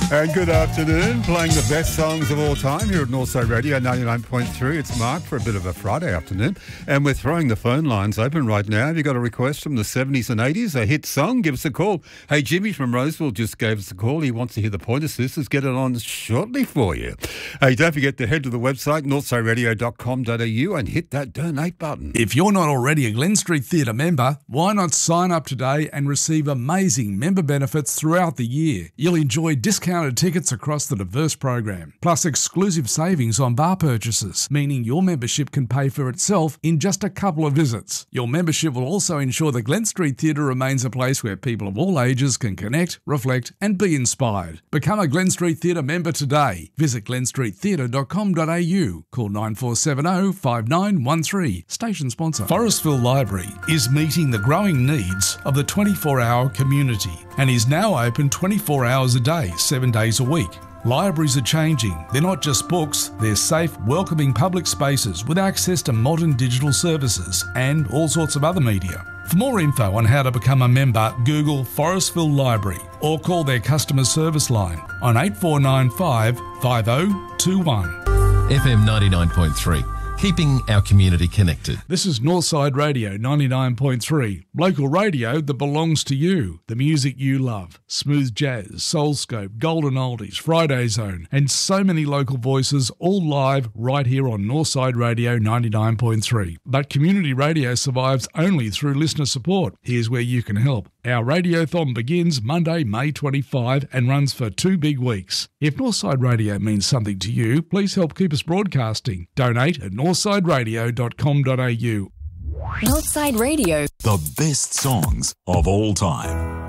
And good afternoon, playing the best songs of all time here at Northside Radio 99.3. It's Mark for a bit of a Friday afternoon, and we're throwing the phone lines open right now. Have you got a request from the 70s and 80s, a hit song? Give us a call. Hey, Jimmy from Roseville just gave us a call. He wants to hear the Pointer Sisters. Get it on shortly for you. Hey, don't forget to head to the website, northsideradio.com.au, and hit that donate button. If you're not already a Glen Street Theatre member, why not sign up today and receive amazing member benefits throughout the year? You'll enjoy discounted tickets across the diverse program, plus exclusive savings on bar purchases, meaning your membership can pay for itself in just a couple of visits. Your membership will also ensure the Glen Street Theatre remains a place where people of all ages can connect, reflect and be inspired. Become a Glen Street Theatre member today. Visit glenstreettheatre.com.au. Call 9470 5913. Station sponsor. Forestville Library is meeting the growing needs of the 24-hour community and is now open 24 hours a day, 7 days a week. Libraries are changing. They're not just books, they're safe, welcoming public spaces with access to modern digital services and all sorts of other media. For more info on how to become a member, Google Forestville Library or call their customer service line on 8495 5021. FM 99.3. Keeping our community connected. This is Northside Radio 99.3, local radio that belongs to you. The music you love, smooth jazz, soulscope, golden oldies, Friday Zone, and so many local voices all live right here on Northside Radio 99.3. But community radio survives only through listener support. Here's where you can help. Our radiothon begins Monday, May 25 and runs for 2 big weeks. If Northside Radio means something to you, please help keep us broadcasting. Donate at northsideradio.com.au. Northside Radio. The best songs of all time.